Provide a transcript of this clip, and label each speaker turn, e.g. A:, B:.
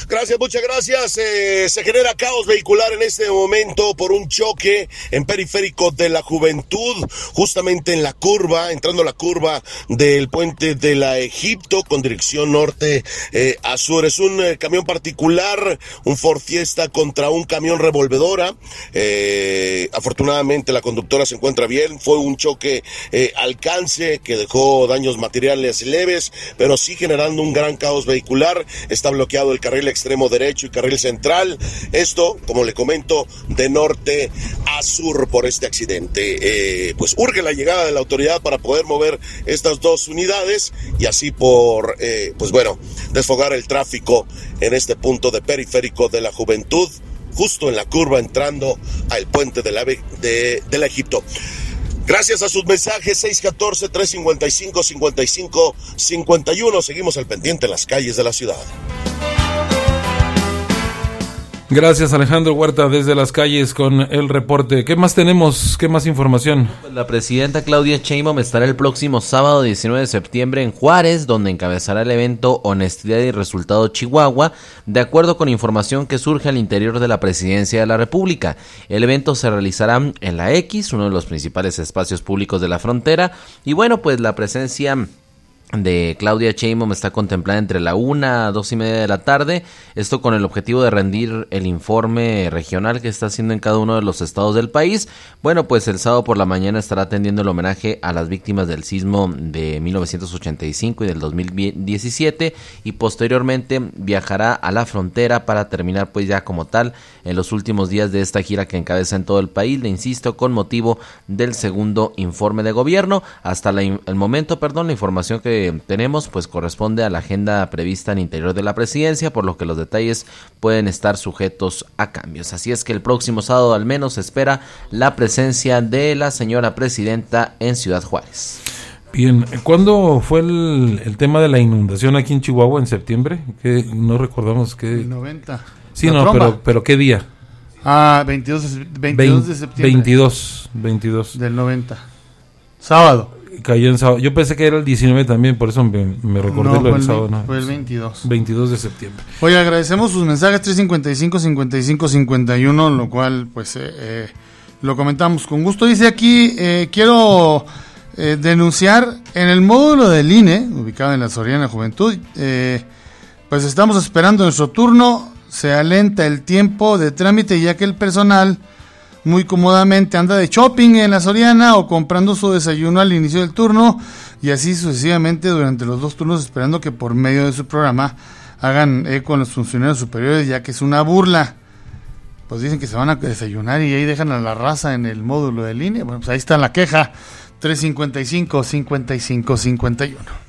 A: Muchas gracias. Se genera caos vehicular en este momento por un choque en Periférico de la Juventud, justamente en la curva, entrando a la curva del puente de la Egipto con dirección norte a sur. Es un camión particular, un Ford Fiesta contra un camión revolvedora. Afortunadamente la conductora se encuentra bien. Fue un choque alcance que dejó daños materiales leves, pero sí generando un gran caos vehicular. Está bloqueado el carril extremo derecho y carril central. Esto, como le comento, de norte a sur por este accidente. Pues urge la llegada de la autoridad para poder mover estas dos unidades y así desfogar el tráfico en este punto de Periférico de la Juventud, justo en la curva entrando al puente de la Egipto. Gracias a sus mensajes, 614-355-5551. Seguimos al pendiente en las calles de la ciudad.
B: Gracias, Alejandro Huerta, desde las calles con el reporte. ¿Qué más tenemos? ¿Qué más información?
C: La presidenta Claudia Sheinbaum estará el próximo sábado 19 de septiembre en Juárez, donde encabezará el evento Honestidad y Resultado Chihuahua, de acuerdo con información que surge al interior de la Presidencia de la República. El evento se realizará en la X, uno de los principales espacios públicos de la frontera, y bueno, pues la presencia de Claudia Sheinbaum está contemplada entre la 1 a 2:30 de la tarde, esto con el objetivo de rendir el informe regional que está haciendo en cada uno de los estados del país. Bueno, pues el sábado por la mañana estará atendiendo el homenaje a las víctimas del sismo de 1985 y del 2017 y posteriormente viajará a la frontera para terminar pues ya como tal en los últimos días de esta gira que encabeza en todo el país, le insisto, con motivo del segundo informe de gobierno. Hasta el momento, la información que tenemos pues corresponde a la agenda prevista al interior de la presidencia, por lo que los detalles pueden estar sujetos a cambios. Así es que el próximo sábado al menos se espera la presencia de la señora presidenta en Ciudad Juárez.
B: Bien, ¿cuándo fue el tema de la inundación aquí en Chihuahua? ¿En septiembre? Que no recordamos qué.
D: El 90.
B: Sí, no, pero ¿qué día?
D: 22 de septiembre.
B: 22
D: del 90. Sábado.
B: Cayó en sábado. Yo pensé que era el 19 también, por eso me recordé lo del sábado. No,
D: fue el 22.
B: 22 de septiembre.
D: Oye, agradecemos sus mensajes 355-5551, lo cual pues lo comentamos con gusto. Dice aquí, quiero denunciar en el módulo del INE, ubicado en la Soriana Juventud, pues estamos esperando nuestro turno, se alenta el tiempo de trámite ya que el personal muy cómodamente anda de shopping en la Soriana o comprando su desayuno al inicio del turno y así sucesivamente durante los 2 turnos, esperando que por medio de su programa hagan eco con los funcionarios superiores, ya que es una burla. Pues dicen que se van a desayunar y ahí dejan a la raza en el módulo del INE. Bueno, pues ahí está la queja, 355-5551.